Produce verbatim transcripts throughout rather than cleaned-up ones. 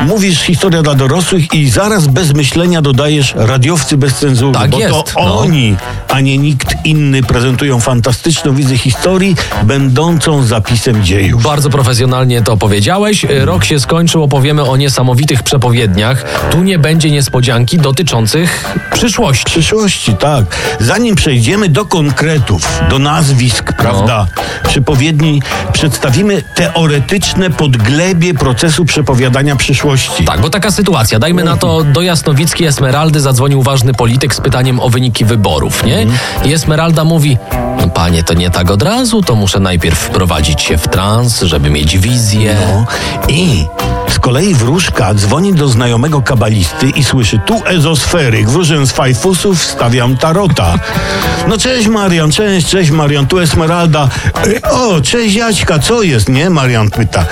Mówisz historia dla dorosłych i zaraz bez myślenia dodajesz radiowcy bez cenzury. Tak bo jest, to no. oni, a nie nikt inny prezentują fantastyczną wizję historii, będącą zapisem dziejów. Bardzo profesjonalnie to powiedziałeś. Rok się skończył, opowiemy o niesamowitych przepowiedniach. Tu nie będzie niespodzianki dotyczących przyszłości. Przyszłości, tak. Zanim przejdziemy do konkretów, do nazwisk, prawda, przepowiedni, przedstawimy teoretyczne podglebie procesu przepowiadania przyszłości. Tak, bo taka sytuacja. Dajmy na to, do Jasnowickiej Esmeraldy zadzwonił ważny polityk z pytaniem o wyniki wyborów, nie? I Esmeralda mówi: no panie, to nie tak od razu, to muszę najpierw wprowadzić się w trans, żeby mieć wizję. No. I z kolei wróżka dzwoni do znajomego kabalisty i słyszy: tu ezosferyk, wróżę z fajfusów, stawiam tarota. No cześć Marian, cześć, cześć Marian, tu Esmeralda. E, O, cześć Jaćka, co jest, nie? Marian pyta.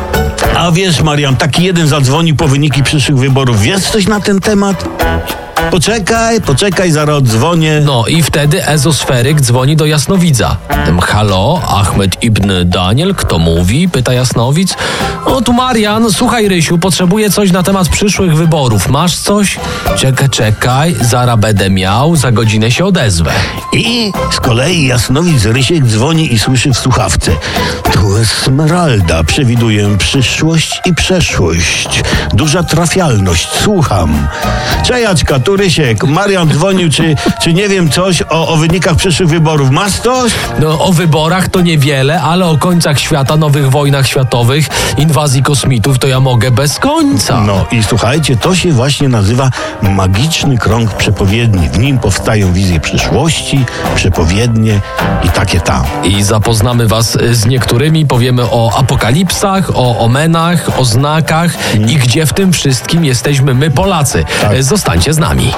A wiesz Marian, taki jeden zadzwoni po wyniki przyszłych wyborów. Wiesz coś na ten temat? Poczekaj, poczekaj, zaraz odzwonię. No i wtedy ezosferyk dzwoni do Jasnowidza. Tym, halo, Ahmed ibn Daniel, kto mówi? Pyta Jasnowidz. O, tu Marian, słuchaj Rysiu, potrzebuję coś na temat przyszłych wyborów. Masz coś? Czekaj, czekaj, zaraz będę miał, za godzinę się odezwę. I z kolei Jasnowidz Rysiek dzwoni i słyszy w słuchawce: tu Esmeralda, przewiduję przyszłość i przeszłość. Duża trafialność, słucham. Czejaczka, tu Rysiek. Marian dzwonił, czy, czy nie wiem coś o, o wynikach przyszłych wyborów. Masz coś? No, o wyborach to niewiele, ale o końcach świata, nowych wojnach światowych, inwazji kosmitów to ja mogę bez końca. No i słuchajcie, to się właśnie nazywa magiczny krąg przepowiedni. W nim powstają wizje przyszłości, przepowiednie i takie tam. I zapoznamy was z niektórymi, powiemy o apokalipsach, o omenach, o znakach Mm. i gdzie w tym wszystkim jesteśmy my Polacy. Tak. Zostańcie z nami.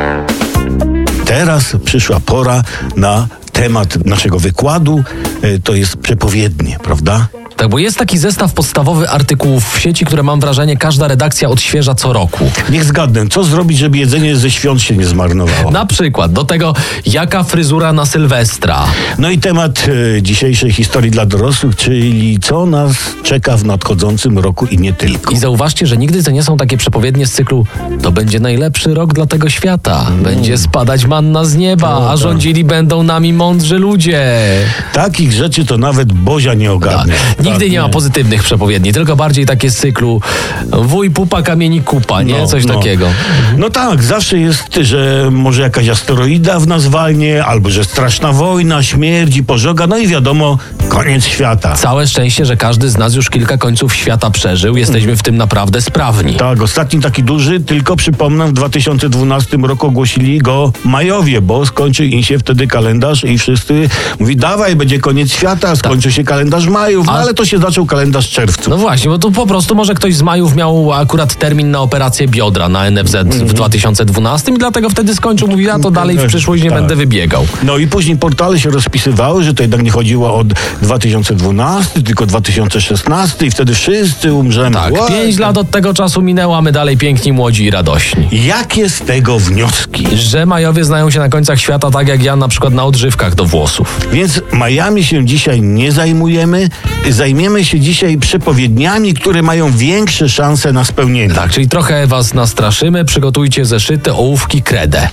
Teraz przyszła pora na temat naszego wykładu. E, To jest przepowiednie, prawda? Tak, bo jest taki zestaw podstawowy artykułów w sieci, które mam wrażenie każda redakcja odświeża co roku. Niech zgadnę, co zrobić, żeby jedzenie ze świąt się nie zmarnowało? Na przykład do tego, jaka fryzura na Sylwestra. No i temat e, dzisiejszej historii dla dorosłych, czyli co nas czeka w nadchodzącym roku i nie tylko. I zauważcie, że nigdy to nie są takie przepowiednie z cyklu: to będzie najlepszy rok dla tego świata. Będzie spadać manna z nieba, No, a tak. rządzili będą nami mądrzy ludzie. Takich rzeczy to nawet Bozia nie ogarnie. Tak. Nigdy Tak, nie ma pozytywnych przepowiedni, tylko bardziej takie z cyklu wuj pupa, kamieni kupa, nie? No, Coś no. takiego. No tak, zawsze jest, że może jakaś asteroida w nas walnie, albo że straszna wojna, śmierć i pożoga, no i wiadomo, koniec świata. Całe szczęście, że każdy z nas już kilka końców świata przeżył. Jesteśmy w tym naprawdę sprawni. Tak, ostatni taki duży, tylko przypomnę, w dwa tysiące dwunastym roku ogłosili go Majowie, bo skończył im się wtedy kalendarz i wszyscy mówi: dawaj, będzie koniec świata, skończy się kalendarz Majów, no A- ale to się zaczął kalendarz czerwcu. No właśnie, bo tu po prostu może ktoś z Majów miał akurat termin na operację biodra na N F Z w dwa tysiące dwunastym i dlatego wtedy skończył. Mówi: a to dalej w przyszłość nie Tak. będę wybiegał. No i później portale się rozpisywały, że to jednak nie chodziło o dwa tysiące dwunasty, tylko dwa tysiące szesnasty i wtedy wszyscy umrzemy. Tak, Ła- pięć lat od tego czasu minęło, a my dalej piękni, młodzi i radośni. Jakie z tego wnioski? Że Majowie znają się na końcach świata tak jak ja na przykład na odżywkach do włosów. Więc Majami się dzisiaj nie zajmujemy, zajmiemy się dzisiaj przepowiedniami, które mają większe szanse na spełnienie. Tak, czyli trochę was nastraszymy, przygotujcie zeszyty, ołówki, kredę.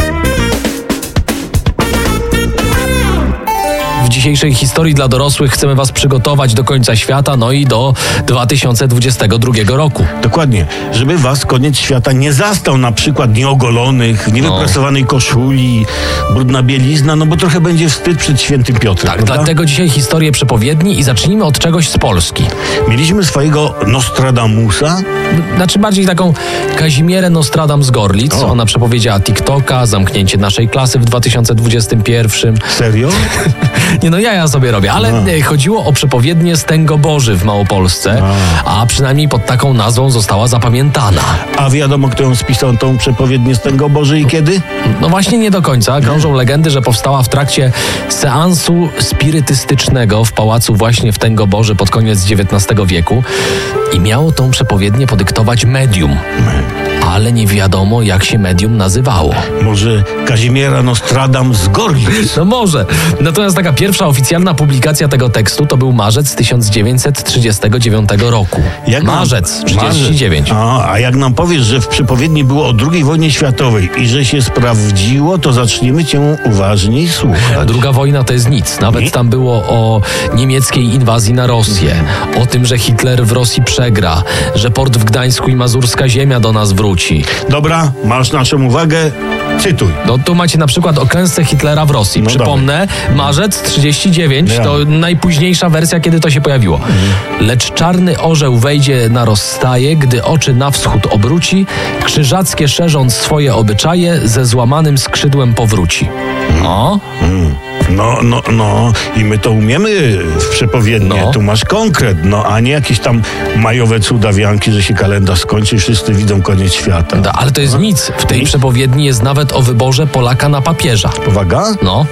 W dzisiejszej historii dla dorosłych chcemy was przygotować do końca świata, no i do dwa tysiące dwudziestego drugiego roku. Dokładnie, żeby was koniec świata nie zastał na przykład nieogolonych, w niewyprasowanej koszuli, brudna bielizna, no bo trochę będzie wstyd przed świętym Piotrem. Tak, prawda? dlatego dzisiaj historię przepowiedni i zacznijmy od czegoś z Polski. Mieliśmy swojego Nostradamusa. Znaczy bardziej taką Kazimierę Nostradam z Gorlic. O. Ona przepowiedziała TikToka, zamknięcie naszej klasy w dwa tysiące dwudziestym pierwszym. Serio? Nie no, ja ja sobie robię, ale e, chodziło o przepowiednię Stęgoboży w Małopolsce, a przynajmniej pod taką nazwą została zapamiętana. A wiadomo, kto ją spisał, tą przepowiednię Stęgoboży i kiedy? No właśnie nie do końca. Krążą legendy, że powstała w trakcie seansu spirytystycznego w pałacu właśnie w Tęgoboży pod koniec dziewiętnastego wieku i miało tą przepowiednię podyktować medium. ale nie wiadomo, jak się medium nazywało. Może Kazimiera Nostradam z Gorlic? No może. Natomiast taka pierwsza oficjalna publikacja tego tekstu to był marzec tysiąc dziewięćset trzydziestego dziewiątego roku. Jak marzec nam, trzydziesty dziewiąty. A, a jak nam powiesz, że w przypowiedni było o drugiej wojnie światowej i że się sprawdziło, to zaczniemy cię uważniej słuchać. Druga wojna to jest nic. Nawet Nie? tam było o niemieckiej inwazji na Rosję, o tym, że Hitler w Rosji przegra, że port w Gdańsku i mazurska ziemia do nas wróci. Dobra, masz naszą uwagę, cytuj. No tu macie na przykład o klęsce Hitlera w Rosji. No Przypomnę, marzec trzydziesty dziewiąty Ja. to najpóźniejsza wersja, kiedy to się pojawiło. Lecz czarny orzeł wejdzie na rozstaje, gdy oczy na wschód obróci, krzyżackie szerząc swoje obyczaje, ze złamanym skrzydłem powróci. No, Mm. No, no, no i my to umiemy w przepowiednie. No. Tu masz konkret, no a nie jakieś tam majowe cudawianki, że się kalendarz skończy i wszyscy widzą koniec świata. da, ale to jest nic. W tej Nic? przepowiedni jest nawet o wyborze Polaka na papieża. Uwaga. No.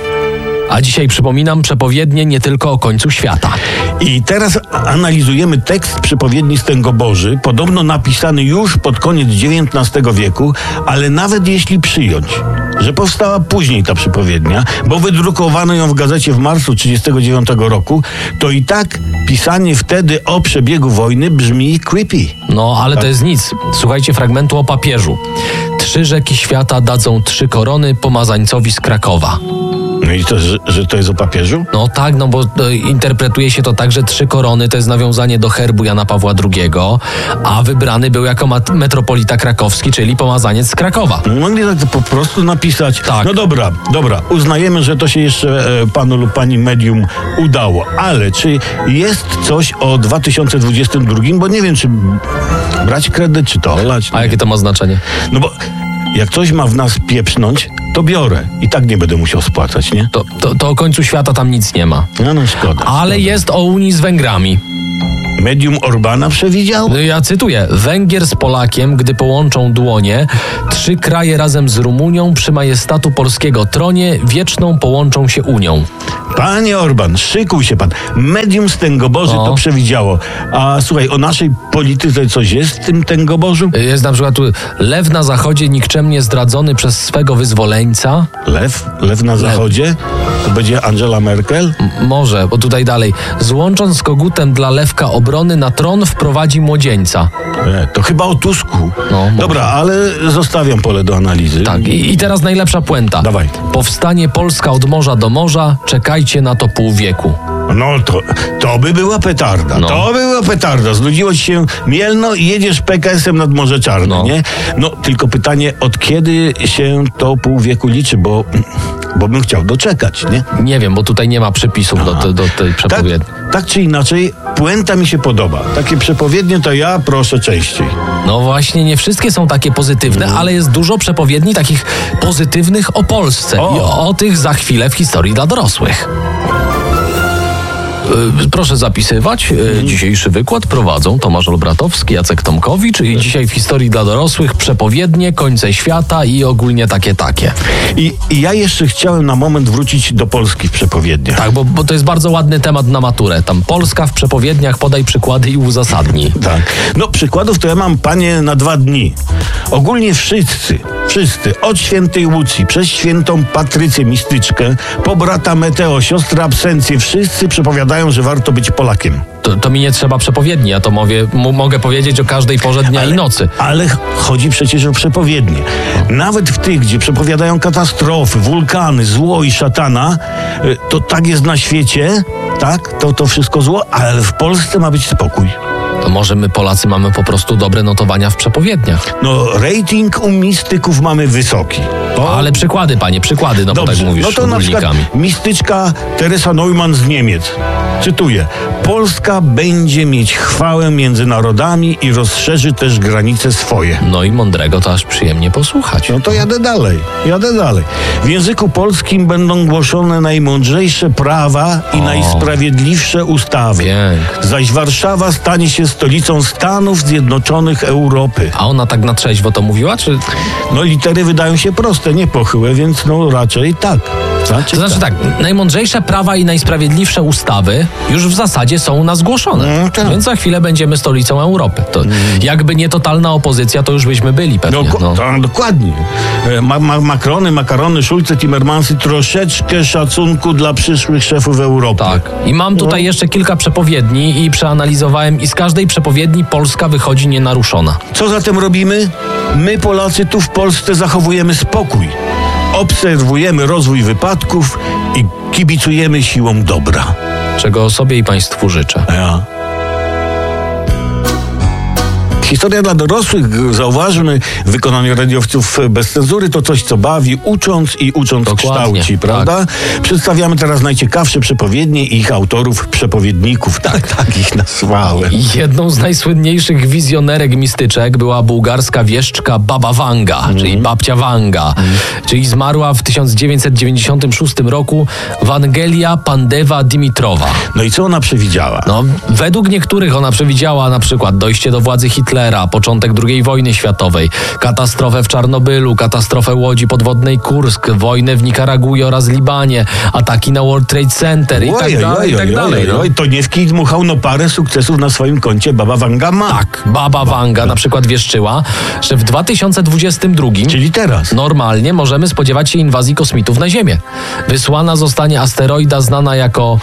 A dzisiaj przypominam przepowiednie nie tylko o końcu świata. I teraz analizujemy tekst przypowiedni Stęgoborzy, podobno napisany już pod koniec dziewiętnastego wieku, ale nawet jeśli przyjąć, że powstała później ta przypowiednia, bo wydrukowano ją w gazecie w marcu trzydziestego dziewiątego roku, to i tak pisanie wtedy o przebiegu wojny brzmi creepy. No, ale to jest nic. Słuchajcie fragmentu o papieżu. Trzy rzeki świata dadzą trzy korony pomazańcowi z Krakowa. No i to, że, że to jest o papieżu? No tak, no bo e, interpretuje się to tak, że trzy korony to jest nawiązanie do herbu Jana Pawła drugiego, a wybrany był jako mat- metropolita krakowski, czyli pomazaniec z Krakowa. Mogli tak to po prostu napisać. Tak. No dobra, dobra, uznajemy, że to się jeszcze e, panu lub pani medium udało, ale czy jest coś o dwa tysiące dwudziestym drugim? Bo nie wiem, czy brać kredyt, czy to olać. A jakie to ma znaczenie? No bo jak coś ma w nas pieprznąć, to biorę. I tak nie będę musiał spłacać, nie? To, to, to o końcu świata tam nic nie ma. No, no szkoda. Ale szkoda. jest o Unii z Węgrami. Medium Orbana przewidział? No ja cytuję. Węgier z Polakiem, gdy połączą dłonie, trzy kraje razem z Rumunią przy majestatu polskiego tronie wieczną połączą się Unią. Panie Orban, szykuj się pan. Medium Stęgoborzy No. to przewidziało. A słuchaj, o naszej polityce coś jest w tym Tęgoborzu? Jest na przykład tu lew na zachodzie nikczemnie zdradzony przez swego wyzwoleńca. Lew? Lew na zachodzie? To będzie Angela Merkel? M- może, bo tutaj dalej. Złącząc z kogutem dla lewka obrony na tron wprowadzi młodzieńca. E, to chyba o Tusku. No, może. Dobra, ale zostawiam pole do analizy. Tak, i, i teraz najlepsza puenta. Dawaj. Powstanie Polska od morza do morza, czekajcie na to pół wieku. No to, to by była petarda. No. To by była petarda. Znudziło ci się Mielno i jedziesz P K S-em nad Morze Czarne, No. nie? No, tylko pytanie, od kiedy się to pół wieku liczy, bo, bo bym chciał doczekać, nie? Nie wiem, bo tutaj nie ma przepisów do, do, do tej Tak, przepowiedni. tak czy inaczej, puenta mi się podoba. Takie przepowiednie to ja proszę częściej. No właśnie, nie wszystkie są takie pozytywne, ale jest dużo przepowiedni takich pozytywnych o Polsce. O. I o, o tych za chwilę w historii dla dorosłych. Y, Proszę zapisywać. Y, Dzisiejszy wykład prowadzą Tomasz Olbratowski, Jacek Tomkowicz i dzisiaj w historii dla dorosłych przepowiednie, końce świata i ogólnie takie takie. I, I ja jeszcze chciałem na moment wrócić do Polski w przepowiedniach. Tak, bo, bo to jest bardzo ładny temat na maturę. Tam Polska w przepowiedniach, podaj przykłady i uzasadnij. Tak. No przykładów to ja mam, panie, na dwa dni. Ogólnie wszyscy, wszyscy, od świętej Łucji, przez świętą Patrycję Mistyczkę, po brata Meteo, siostrę Absencję, wszyscy przepowiadają, że warto być Polakiem. To, to mi nie trzeba przepowiedni, ja to mówię, m- mogę powiedzieć o każdej porze dnia i nocy. Ale chodzi przecież o przepowiednie. Nawet w tych, gdzie przepowiadają katastrofy, wulkany, zło i szatana, y, to tak jest na świecie, tak? To, to wszystko zło, ale w Polsce ma być spokój. To może my Polacy mamy po prostu dobre notowania w przepowiedniach. No, rating u mistyków mamy wysoki. O, Ale przykłady, panie, przykłady, no bo tak mówisz no to na przykład ogólnikami. mistyczka Teresa Neumann z Niemiec. Cytuję. Polska będzie mieć chwałę między narodami i rozszerzy też granice swoje. No i mądrego to aż przyjemnie posłuchać. No to jadę dalej, jadę dalej. W języku polskim będą głoszone najmądrzejsze prawa i O. najsprawiedliwsze ustawy. Pięknie. Zaś Warszawa stanie się stolicą Stanów Zjednoczonych Europy. A ona tak na trzeźwo to mówiła, czy... No litery wydają się proste, nie pochyłe, więc no raczej tak. Znaczy, To znaczy tak, najmądrzejsze prawa i najsprawiedliwsze ustawy już w zasadzie są u nas głoszone. No, tak. Więc za chwilę będziemy stolicą Europy. To jakby nie totalna opozycja, to już byśmy byli pewnie. No, No. to, dokładnie. E, Ma, ma, Macrony, makarony, Schulze, Timmermansy, troszeczkę szacunku dla przyszłych szefów Europy. Tak. I mam tutaj jeszcze kilka przepowiedni i przeanalizowałem i z każdej przepowiedni Polska wychodzi nienaruszona. Co zatem robimy? My, Polacy, tu w Polsce zachowujemy spokój. Obserwujemy rozwój wypadków i kibicujemy siłom dobra. Czego sobie i państwu życzę. Ja. Historia dla dorosłych, zauważmy, w wykonaniu radiowców bez cenzury to coś, co bawi, ucząc i ucząc Dokładnie, kształci, prawda? Przedstawiamy teraz najciekawsze przepowiednie i ich autorów, przepowiedników. Tak, tak ich nazwałem. Jedną z najsłynniejszych wizjonerek mistyczek była bułgarska wieszczka Baba Wanga, Mm. czyli babcia Wanga, czyli zmarła w tysiąc dziewięćset dziewięćdziesiątym szóstym roku Wangelia Pandewa Dimitrowa. No i co ona przewidziała? No, według niektórych ona przewidziała na przykład dojście do władzy Hitlera, początek drugiej wojny światowej, katastrofę w Czarnobylu, katastrofę łodzi podwodnej Kursk, wojnę w Nikaragui oraz Libanie, ataki na World Trade Center i tak Ojej, dalej, ojej, i tak dalej. ojej, no. oj, to nie w kij dmuchał, no parę sukcesów na swoim koncie Baba Wanga ma. Tak, Baba Wanga na przykład wieszczyła, że w dwa tysiące dwudziestym drugim Czyli teraz. normalnie możemy spodziewać się inwazji kosmitów na Ziemię. Wysłana zostanie asteroida znana jako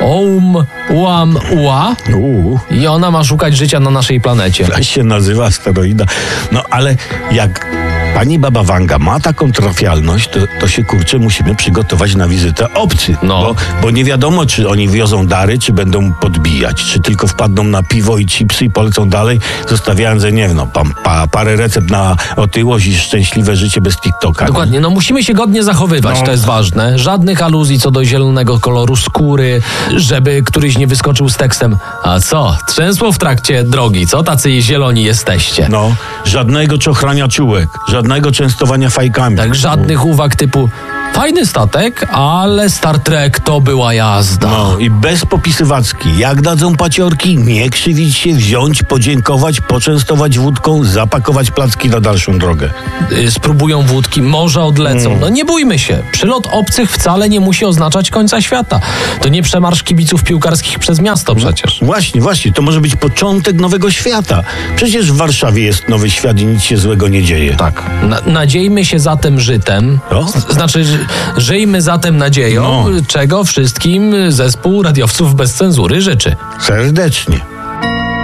Oumuamua Uuu. i ona ma szukać życia na naszej planecie. Tak się nazywa asteroida. No ale jak pani Baba Wanga ma taką trafialność, to, to się kurczę musimy przygotować na wizytę obcych. No. Bo, bo nie wiadomo, czy oni wiozą dary, czy będą podbijać, czy tylko wpadną na piwo i chipsy i polecą dalej, zostawiając, że nie wiem, no, pa, pa, parę recept na otyłość i szczęśliwe życie bez TikToka. Dokładnie, no musimy się godnie zachowywać, No. to jest ważne. Żadnych aluzji co do zielonego koloru skóry, żeby któryś nie wyskoczył z tekstem: a co, trzęsło w trakcie drogi, co tacy zieloni jesteście? No, żadnego czochrania czułek, żadnego częstowania fajkami. Tak, żadnych uwag typu: fajny statek, ale Star Trek to była jazda. No i bez popisywacki. Jak dadzą paciorki, nie krzywić się, wziąć, podziękować, poczęstować wódką, zapakować placki na dalszą drogę. Y, Spróbują wódki, może odlecą. No nie bójmy się. Przylot obcych wcale nie musi oznaczać końca świata. To nie przemarsz kibiców piłkarskich przez miasto przecież. Właśnie, właśnie, to może być początek nowego świata. Przecież w Warszawie jest nowy świat i nic się złego nie dzieje. Tak. Na, nadziejmy się zatem żytem. O? Z- Znaczy, ży- żyjmy zatem nadzieją, No. czego wszystkim zespół radiowców bez cenzury życzy. Serdecznie.